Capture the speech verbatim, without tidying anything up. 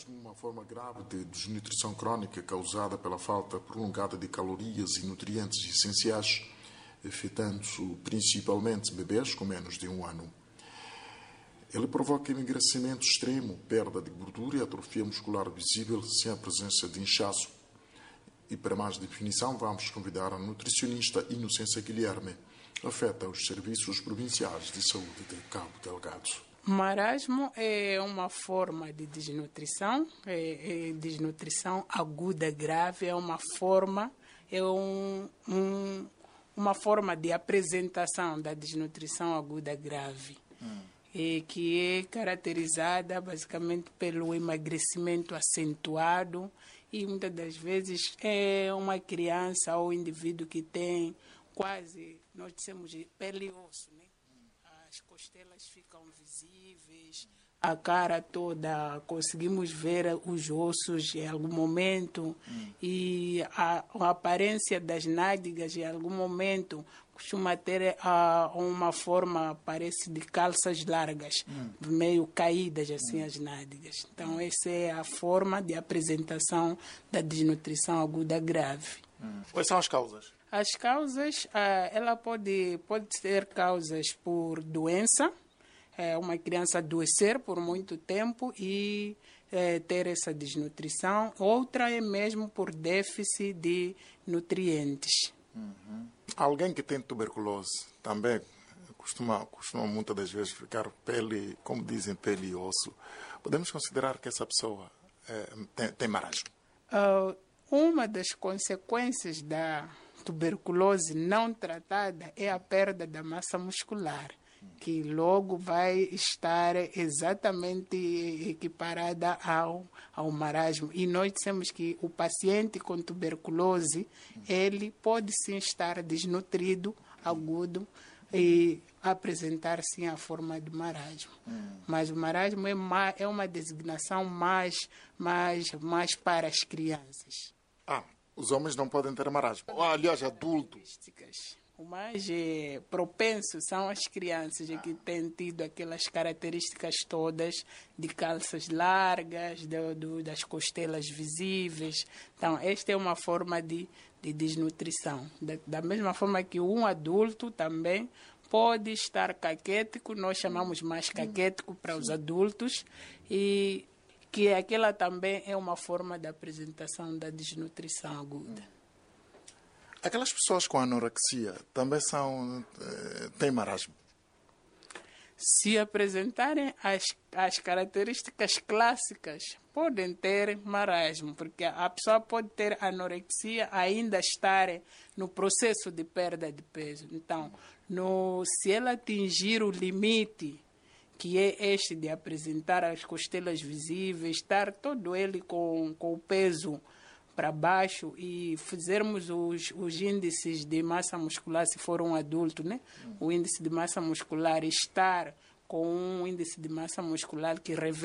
marasmo, uma forma grave de desnutrição crónica causada pela falta prolongada de calorias e nutrientes essenciais, afetando principalmente bebês com menos de um ano. Ele provoca emagrecimento extremo, perda de gordura e atrofia muscular visível sem a presença de inchaço. E para mais definição, vamos convidar a nutricionista Inocência Guilherme, afeta os serviços provinciais de saúde de Cabo Delgado. Marasmo é uma forma de desnutrição, é, é desnutrição aguda grave, é uma forma, é um, um, uma forma de apresentação da desnutrição aguda grave, hum. e que é caracterizada basicamente pelo emagrecimento acentuado e muitas das vezes é uma criança ou indivíduo que tem quase, nós dizemos, pele e osso, né? As costelas ficam visíveis, a cara toda, conseguimos ver os ossos em algum momento, hum. e a, a aparência das nádegas em algum momento costuma ter uh, uma forma, parece, de calças largas, hum. meio caídas assim hum. as nádegas. Então essa é a forma de apresentação da desnutrição aguda grave. Hum. Quais são as causas? As causas, ela pode, pode ter causas por doença, uma criança adoecer por muito tempo e ter essa desnutrição. Outra é mesmo por déficit de nutrientes. Uhum. Alguém que tem tuberculose também costuma, costuma muitas das vezes ficar pele, como dizem, pele e osso. Podemos considerar que essa pessoa é, tem, tem marasmo? Uh, uma das consequências da tuberculose não tratada é a perda da massa muscular, que logo vai estar exatamente equiparada ao, ao marasmo. E nós dissemos que o paciente com tuberculose, ele pode sim estar desnutrido, agudo, e apresentar sim a forma de marasmo. Hum. Mas o marasmo é, ma, é uma designação mais, mais, mais para as crianças. Ah, os homens não podem ter marasmo. Aliás, adultos. O mais eh, propenso são as crianças ah. que têm tido aquelas características todas de calças largas, do, do, das costelas visíveis. Então, esta é uma forma de, de desnutrição. Da, da mesma forma que um adulto também pode estar caquético, nós chamamos mais caquético para os adultos, e que aquela também é uma forma de apresentação da desnutrição aguda. Aquelas pessoas com anorexia também são, têm marasmo? Se apresentarem as, as características clássicas, podem ter marasmo, porque a pessoa pode ter anorexia ainda estar no processo de perda de peso. Então, no, se ela atingir o limite, que é este de apresentar as costelas visíveis, estar todo ele com, com o peso para baixo e fizermos os, os índices de massa muscular, se for um adulto, né? O índice de massa muscular estar com um índice de massa muscular que revela